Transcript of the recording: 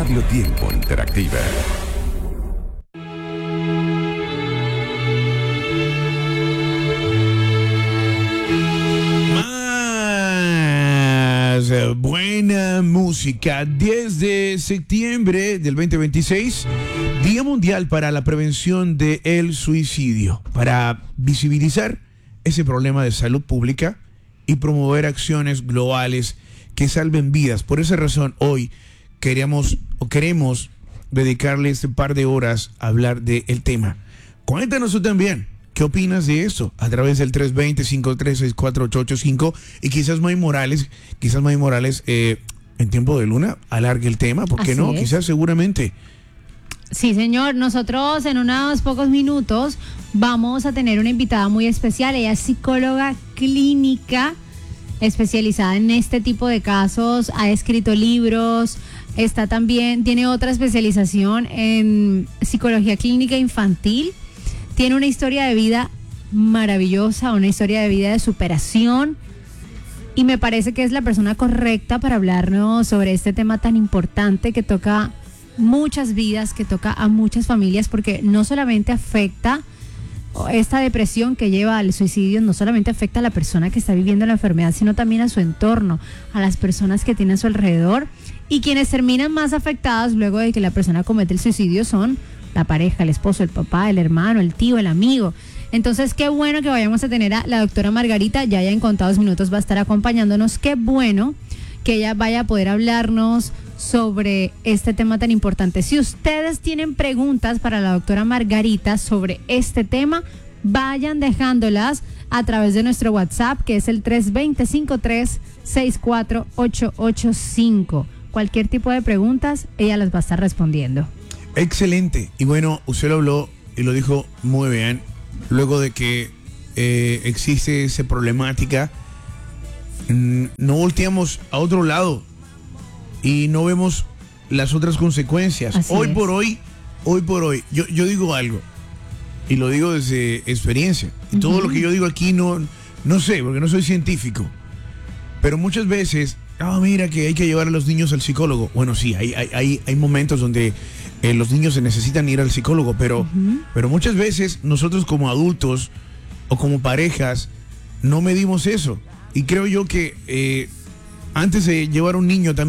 Radio Tiempo Interactiva. Buena música. 10 de septiembre del 2026, Día Mundial para la Prevención del Suicidio, para visibilizar ese problema de salud pública y promover acciones globales que salven vidas. Por esa razón, hoy queremos dedicarle este par de horas a hablar del tema. Cuéntanos tú también. ¿Qué opinas de esto? A través del 320-536-4885 y quizás May Morales, en tiempo de luna, alargue el tema, ¿por qué Así no? es. Quizás seguramente. Sí, señor. Nosotros en unos pocos minutos vamos a tener una invitada muy especial. Ella es psicóloga clínica especializada en este tipo de casos. Ha escrito libros. Tiene otra especialización en psicología clínica infantil. Tiene una historia de vida maravillosa, una historia de vida de superación. Y me parece que es la persona correcta para hablarnos sobre este tema tan importante que toca muchas vidas, que toca a muchas familias, porque no solamente afecta esta depresión que lleva al suicidio, no solamente afecta a la persona que está viviendo la enfermedad, sino también a su entorno, a las personas que tiene a su alrededor. Y quienes terminan más afectadas luego de que la persona comete el suicidio son la pareja, el esposo, el papá, el hermano, el tío, el amigo. Entonces, qué bueno que vayamos a tener a la doctora Margarita. Ya en contados minutos va a estar acompañándonos. Qué bueno que ella vaya a poder hablarnos sobre este tema tan importante. Si ustedes tienen preguntas para la doctora Margarita sobre este tema, vayan dejándolas a través de nuestro WhatsApp, que es el 320-536-48885. Cualquier tipo de preguntas, ella las va a estar respondiendo. Excelente. Y bueno, usted lo habló y lo dijo muy bien. Luego de que existe esa problemática, no volteamos a otro lado y no vemos las otras consecuencias. Así Hoy es. por hoy, yo digo algo y lo digo desde experiencia. Y todo lo que yo digo aquí no sé, porque no soy científico. Pero muchas veces, mira que hay que llevar a los niños al psicólogo. Bueno, sí, hay momentos donde los niños se necesitan ir al psicólogo, pero muchas veces nosotros como adultos o como parejas no medimos eso. Y creo yo que antes de llevar a un niño también